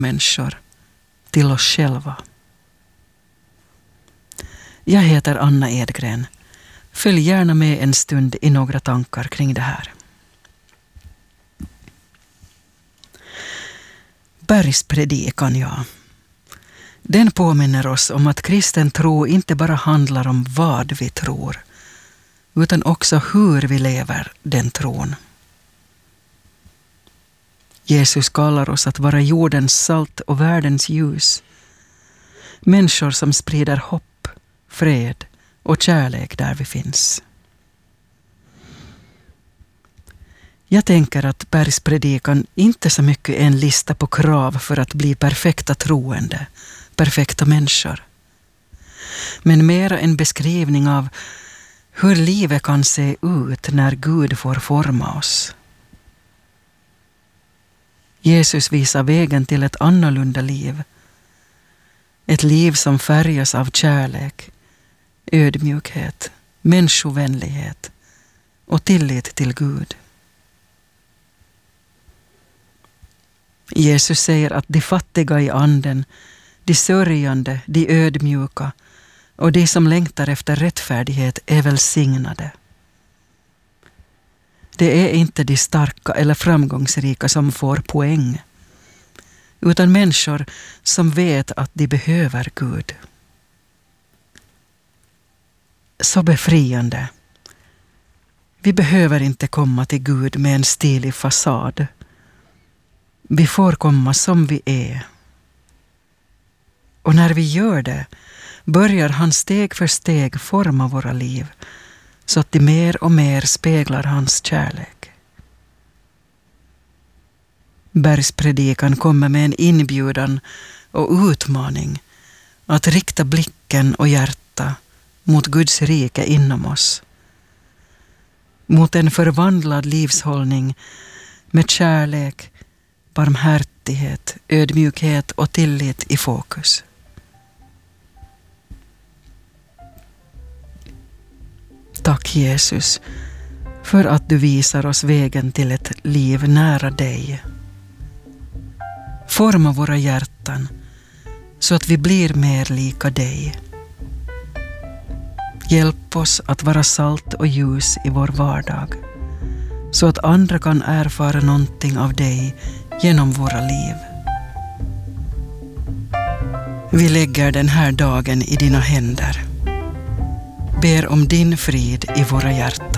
människor till oss själva. Jag heter Anna Edgren. Följ gärna med en stund i några tankar kring det här. Bergspredikan, ja. Den påminner oss om att kristen tro inte bara handlar om vad vi tror, utan också hur vi lever den tron. Jesus kallar oss att vara jordens salt och världens ljus. Människor som sprider hopp, fred och kärlek där vi finns. Jag tänker att bergspredikan inte så mycket är en lista på krav för att bli perfekta troende, perfekta människor. Men mera en beskrivning av hur livet kan se ut när Gud får forma oss. Jesus visar vägen till ett annorlunda liv. Ett liv som färgas av kärlek, ödmjukhet, människovänlighet och tillit till Gud. Jesus säger att de fattiga i anden, de sörjande, de ödmjuka och de som längtar efter rättfärdighet är välsignade. Det är inte de starka eller framgångsrika som får poäng, utan människor som vet att de behöver Gud. Så befriande. Vi behöver inte komma till Gud med en stilig fasad. Vi får komma som vi är. Och när vi gör det börjar han steg för steg forma våra liv så att de mer och mer speglar hans kärlek. Bergspredikan kommer med en inbjudan och utmaning att rikta blicken och hjärta mot Guds rike inom oss. Mot en förvandlad livshållning med kärlek, barmhärtighet, ödmjukhet och tillit i fokus. Tack Jesus för att du visar oss vägen till ett liv nära dig. Forma våra hjärtan så att vi blir mer lika dig. Hjälp oss att vara salt och ljus i vår vardag så att andra kan erfara någonting av dig genom våra liv. Vi lägger den här dagen i dina händer. Ber om din frid i våra hjärtan.